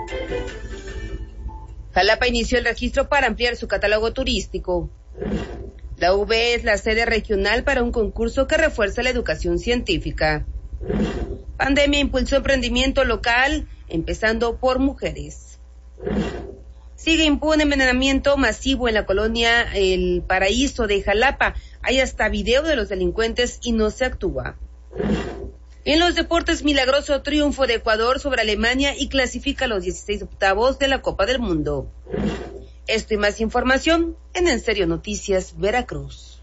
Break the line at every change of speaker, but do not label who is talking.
Jalapa inició el registro para ampliar su catálogo turístico. La UB es la sede regional para un concurso que refuerza la educación científica. Pandemia impulsó emprendimiento local, empezando por mujeres. Sigue impune envenenamiento masivo en la colonia El Paraíso de Jalapa. Hay hasta video de los delincuentes y no se actúa. En los deportes, milagroso triunfo de Ecuador sobre Alemania y clasifica a los 16 octavos de la Copa del Mundo. Esto y más información en Serio Noticias Veracruz.